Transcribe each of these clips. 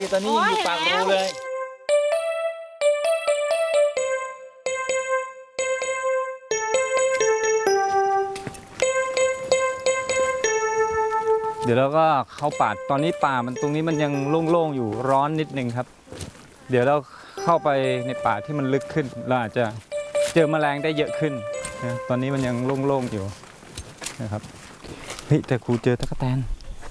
ตอนนี้อยู่ปากรูเลยเดี๋ยวเราก็เข้าป่าตอนนี้ป่ามันตรงนี้มันยังโล่งๆอยู่ร้อนนิดนึงครับเดี๋ยวเราเข้าไปในป่าที่มันลึกขึ้นเราอาจจะเจอแมลงได้เยอะขึ้นนะตอนนี้มันยังโล่งๆอยู่นะครับเฮ้ยแต่ครูเจอตั๊กแตน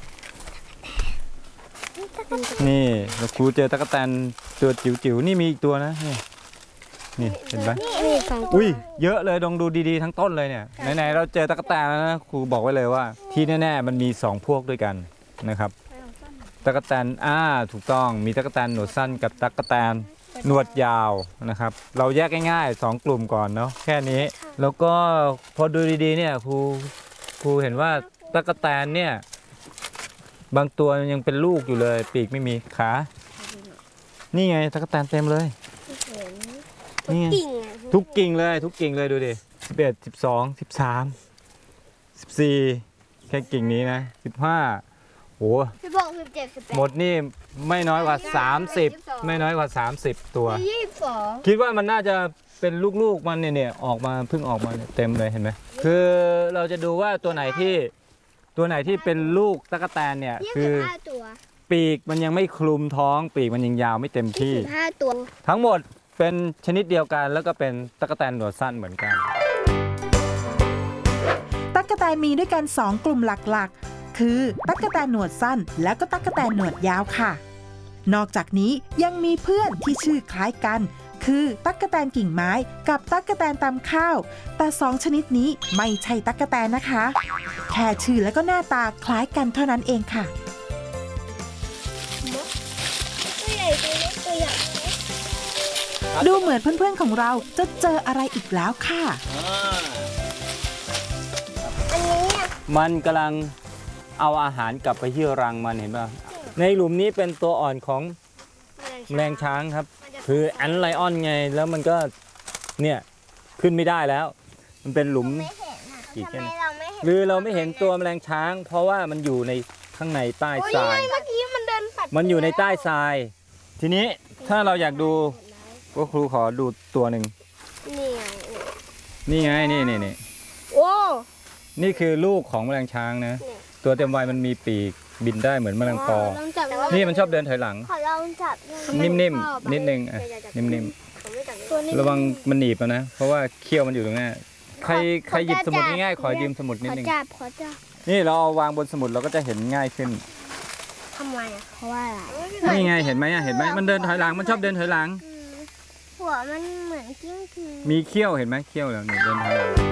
นี่ครูเจอตั๊กแตนตัวจิ๋วๆนี่มีอีกตัวนะนี่เห็นไหมอุ้ยเยอะเลยลองดูดีๆทั้งต้นเลยเนี่ยไหนๆเราเจอตั๊กแตนแล้วนะครูบอกไว้เลยว่าที่แน่ๆมันมี2พวกด้วยกันนะครับตั๊กแตนถูกต้องมีตั๊กแตนหนวดสั้นกับตั๊กแตนหนวดยาวนะครับเราแยกง่ายๆ2กลุ่มก่อนเนาะแค่นี้แล้วก็พอดูดีๆเนี่ยครูเห็นว่าตั๊กแตนเนี่ยบางตัวยังเป็นลูกอยู่เลยปีกไม่มีขานี่ไงตั๊กแตนเต็มเลยนี่ทุกกิ่งเลยดูดิ11 12 13 14แค่กิ่งนี้นะ15โอ้ 16 17 18 หมดนี่ไม่น้อยกว่า30ไม่น้อยกว่า30ตัว 22 คิดว่ามันน่าจะเป็นลูกๆมันเนี่ยออกมาเพิ่งออกมาเต็มเลยเห็นไหมคือเราจะดูว่าตัวไหนที่เป็นลูกตั๊กแตนเนี่ยคือปีกมันยังไม่คลุมท้องปีกมันยังยาวไม่เต็มที่ 25ตัวทั้งหมดเป็นชนิดเดียวกันแล้วก็เป็นตั๊กแตนหนวดสั้นเหมือนกันตั๊กแตนมีด้วยกัน2กลุ่มหลักๆคือตั๊กแตนหนวดสั้นแล้วก็ตั๊กแตนหนวดยาวค่ะนอกจากนี้ยังมีเพื่อนที่ชื่อคล้ายกันคือตั๊กแตนกิ่งไม้กับตั๊กแตนตำข้าวแต่2ชนิดนี้ไม่ใช่ตั๊กแตนนะคะแค่ชื่อและก็หน้าตาคล้ายกันเท่านั้นเองค่ะดูเหมือนเพื่อนๆของเราจะเจออะไรอีกแล้วค่ะอันนี้มันกำลังเอาอาหารกลับไปที่รังมันเห็นป่ะในหลุมนี้เป็นตัวอ่อนของแมลงช้างครับคือแอนไลออนไงแล้วมันก็เนี่ยขึ้นไม่ได้แล้วมันเป็นหลุมกี่แค่นี้หรือเราไม่เห็นตัวแมลงช้างเพราะว่ามันอยู่ในข้างในใต้ทรายมันอยู่ในใต้ทรายทีนี้ถ้าเราอยากดูก็ครูขอดูตัวหนึ่งนี่ไงนี่โอ้นี่คือลูกของแมลงช้างนะตัวเต็มวัยมันมีปีกบินได้เหมือนแมลงปอนี่มันชอบเดินถอยหลังขอลองจับนิ่มๆนิดนึงนิ่มๆระวังมันหนีบนะเพราะว่าเขี้ยวมันอยู่ตรงนี้ใครหยิบสมุดง่ายๆขอยืมสมุดนิดนึงนี่เราเอาวางบนสมุดเราก็จะเห็นง่ายขึ้นทำไมเพราะว่าอะไรนี่ไงเห็นไหมมันเดินถอยหลังมันชอบเดินถอยหลังหัวมันเหมือนกิ้งกือมีเขี้ยวเห็นไหมเขี้ยวแล้วเนี่ยเดินถอยหลัง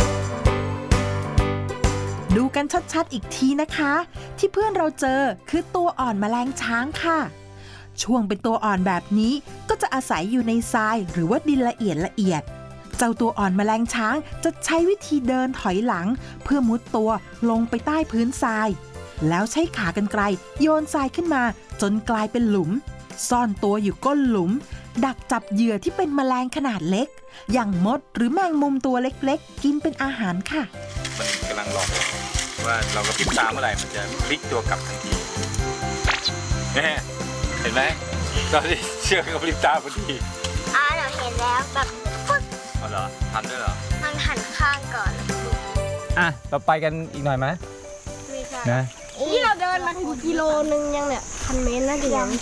ดูกันชัดๆอีกทีนะคะที่เพื่อนเราเจอคือตัวอ่อนแมลงช้างค่ะช่วงเป็นตัวอ่อนแบบนี้ก็จะอาศัยอยู่ในทรายหรือว่าดินละเอียดเจ้าตัวอ่อนแมลงช้างจะใช้วิธีเดินถอยหลังเพื่อมุดตัวลงไปใต้พื้นทรายแล้วใช้ขากรรไกรโยนทรายขึ้นมาจนกลายเป็นหลุมซ่อนตัวอยู่ก้นหลุมดักจับเหยื่อที่เป็นแมลงขนาดเล็กอย่างมดหรือแมงมุมตัวเล็กๆกินเป็นอาหารค่ะมันกำลังหลอกว่าเรากระพริบตาเมื่อไหร่มันจะพลิกตัวกลับทันทีเห็นไหมตอนที่เชือกกระพริบตาพอดีเราเห็นแล้วแบบปึ๊กเหรอทันด้วยเหรอมันหันข้างก่อนเราไปกันอีกหน่อยไหมนะนี่เราเดินมาถึงกิโลนึงยังเนี่ย1,000 เมตรนะเดี๋ยว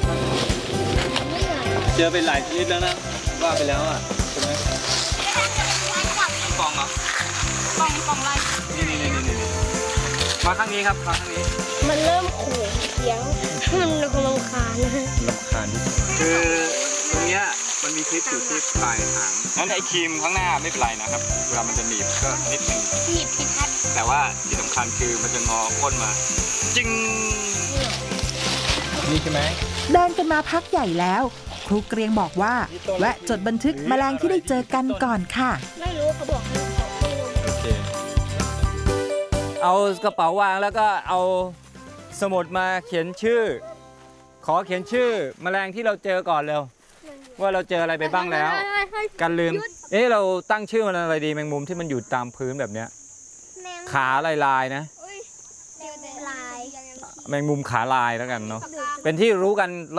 เจอเป็นหลายชนิดแล้วนะว่าไปแล้วใช่ไหมกองเหรอกองอะไรนี่มาข้างนี้ครับมาข้างนี้มันเริ่มขู่เสียงมันคงรำคาญนะรำคาญคือตรงเนี้ยมันมีคลิปอยู่ที่ปลายหางงั้นไอ้ครีมข้างหน้าไม่เป็นไรนะครับเวลามันจะหนีบก็นิดนึงหนีบผิดนัดแต่ว่าที่สำคัญคือมันจะงอก้นมาจริงนี่ใช่ไหมเดินกันมาพักใหญ่แล้วครูเกรียงบอกว่าแวะจดบันทึกแมลงที่ได้เจอกันก่อนค่ะไม่รู้เขาบอกให้โอเคเอากระเป๋าวางแล้วก็เอาสมุดมาเขียนชื่อขอเขียนชื่อแมลงที่เราเจอก่อนเร็วว่าเราเจออะไรไปบ้างแล้วกันลืมเราตั้งชื่อมันอะไรดีแมงมุมที่มันอยู่ตามพื้นแบบเนี้ยขาลายๆนะแมงมุมขาลายแล้วกันเนาะเป็นที่รู้กัน